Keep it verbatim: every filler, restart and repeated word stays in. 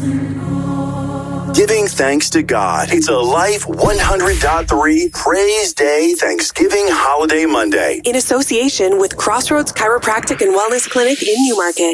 Giving thanks to God. It's a Life one hundred point three Praise Day Thanksgiving Holiday Monday. In association with Crossroads Chiropractic and Wellness Clinic in Newmarket.